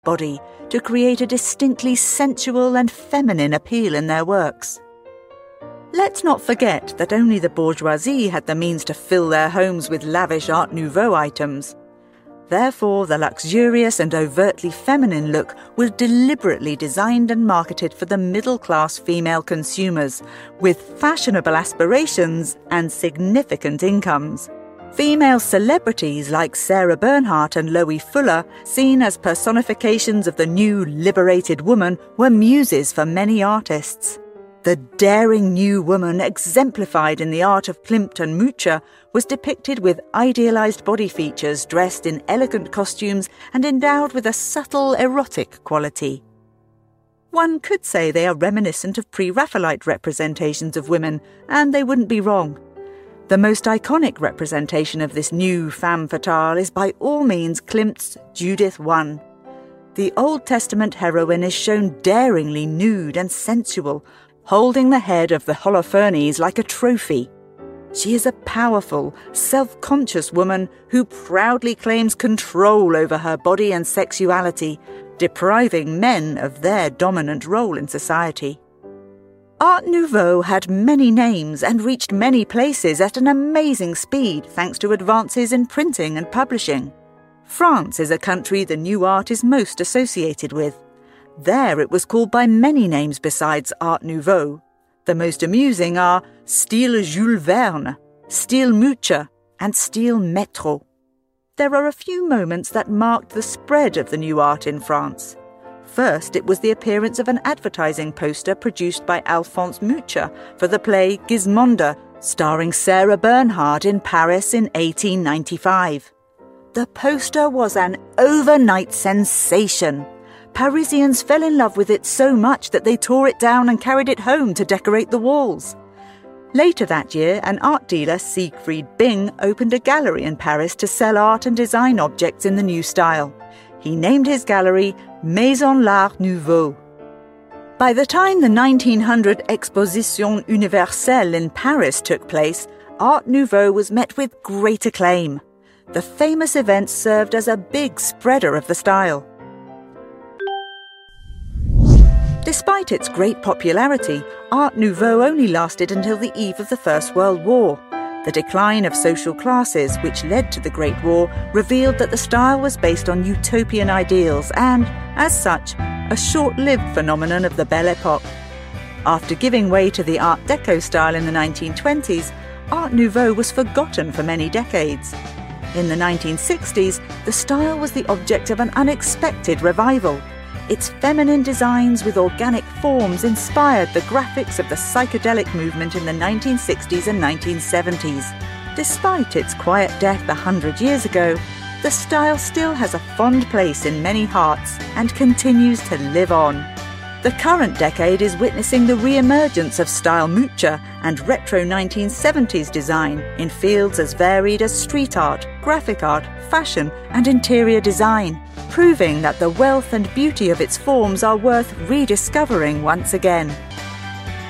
body to create a distinctly sensual and feminine appeal in their works. Let's not forget that only the bourgeoisie had the means to fill their homes with lavish Art Nouveau items. Therefore, the luxurious and overtly feminine look was deliberately designed and marketed for the middle-class female consumers, with fashionable aspirations and significant incomes. Female celebrities like Sarah Bernhardt and Loie Fuller, seen as personifications of the new liberated woman, were muses for many artists. The daring new woman exemplified in the art of Klimt and Mützer was depicted with idealized body features, dressed in elegant costumes and endowed with a subtle erotic quality. One could say they are reminiscent of pre-Raphaelite representations of women, and they wouldn't be wrong. The most iconic representation of this new femme fatale is by all means Klimt's Judith I. The Old Testament heroine is shown daringly nude and sensual, holding the head of the Holofernes like a trophy. She is a powerful, self-conscious woman who proudly claims control over her body and sexuality, depriving men of their dominant role in society. Art Nouveau had many names and reached many places at an amazing speed thanks to advances in printing and publishing. France is a country the new art is most associated with. There it was called by many names besides Art Nouveau. The most amusing are Style Jules Verne, Style Mützer, and Style Métro. There are a few moments that marked the spread of the new art in France. First, it was the appearance of an advertising poster produced by Alphonse Mucha for the play Gismonde, starring Sarah Bernhardt in Paris in 1895. The poster was an overnight sensation. Parisians fell in love with it so much that they tore it down and carried it home to decorate the walls. Later that year, an art dealer, Siegfried Bing, opened a gallery in Paris to sell art and design objects in the new style. He named his gallery Maison l'Art Nouveau. By the time the 1900 Exposition Universelle in Paris took place, Art Nouveau was met with great acclaim. The famous event served as a big spreader of the style. Despite its great popularity, Art Nouveau only lasted until the eve of the First World War. The decline of social classes, which led to the Great War, revealed that the style was based on utopian ideals and, as such, a short-lived phenomenon of the Belle Époque. After giving way to the Art Deco style in the 1920s, Art Nouveau was forgotten for many decades. In the 1960s, the style was the object of an unexpected revival. Its feminine designs with organic forms inspired the graphics of the psychedelic movement in the 1960s and 1970s. Despite its quiet death 100 years ago, the style still has a fond place in many hearts and continues to live on. The current decade is witnessing the re-emergence of style Mützer and retro 1970s design in fields as varied as street art, graphic art, fashion and interior design, proving that the wealth and beauty of its forms are worth rediscovering once again.